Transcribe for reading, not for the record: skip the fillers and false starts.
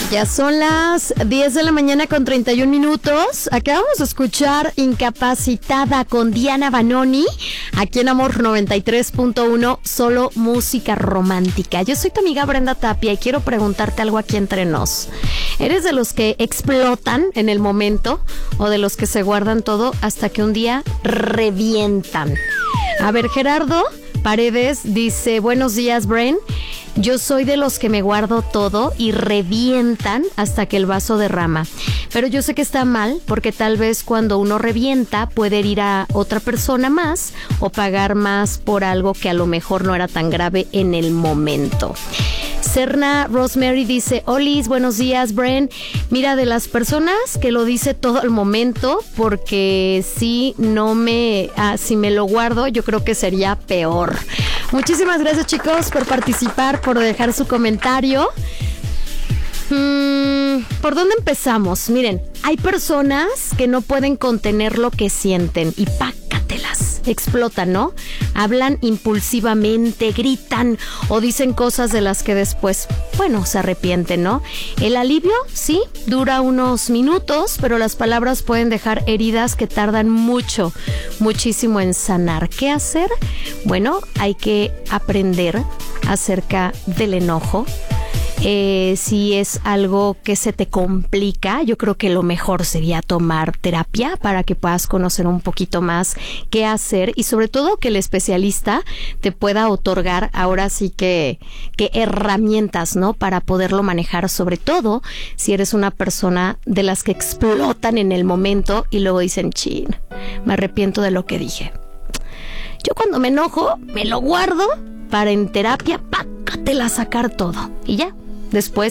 Ya son las 10 de la mañana con 31 minutos. Acabamos de escuchar Incapacitada con Diana Vanoni, aquí en Amor 93.1, solo música romántica. Yo soy tu amiga Brenda Tapia y quiero preguntarte algo aquí entre nos. ¿Eres de los que explotan en el momento o de los que se guardan todo hasta que un día revientan? A ver, Gerardo Paredes dice: buenos días, Bren. Yo soy de los que me guardo todo y revientan hasta que el vaso derrama. Pero yo sé que está mal, porque tal vez cuando uno revienta puede herir a otra persona más o pagar más por algo que a lo mejor no era tan grave en el momento. Serna Rosemary dice: Olis, buenos días, Bren. Mira, de las personas que lo dice todo al momento, porque si me lo guardo, yo creo que sería peor. Muchísimas gracias, chicos, por participar, por dejar su comentario. ¿Por dónde empezamos? Miren, hay personas que no pueden contener lo que sienten y pácatelas, explotan, ¿no? Hablan impulsivamente, gritan o dicen cosas de las que después, se arrepienten, ¿no? El alivio, sí, dura unos minutos, pero las palabras pueden dejar heridas que tardan muchísimo en sanar. ¿Qué hacer? Bueno, hay que aprender acerca del enojo. Si es algo que se te complica, yo creo que lo mejor sería tomar terapia para que puedas conocer un poquito más qué hacer y sobre todo que el especialista te pueda otorgar ahora sí que herramientas, ¿no? Para poderlo manejar, sobre todo si eres una persona de las que explotan en el momento y luego dicen: chin, me arrepiento de lo que dije. Yo cuando me enojo, me lo guardo para en terapia, pácatela, sacar todo y ya. Después